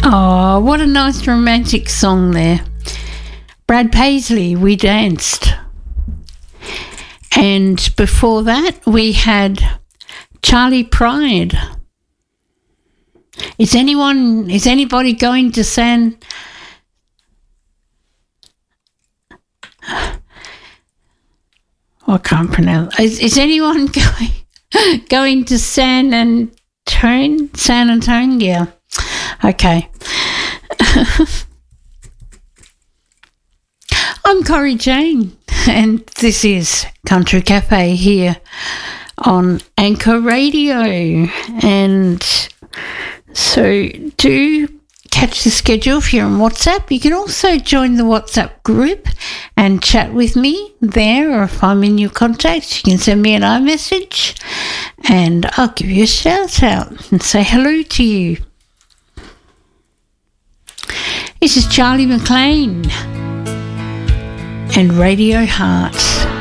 Oh, what a nice romantic song there. Brad Paisley, We Danced. And before that, we had Charlie Pride. Is anybody going to San... I can't pronounce. Is anyone going to San Antone? San Antone, yeah. Okay. I'm Corrie Jane, and this is Country Cafe here on Anchor Radio. And so do catch the schedule if you're on WhatsApp. You can also join the WhatsApp group and chat with me there, or if I'm in your contacts, you can send me an iMessage and I'll give you a shout out and say hello to you. This is Charlie McLean and Radio Heart.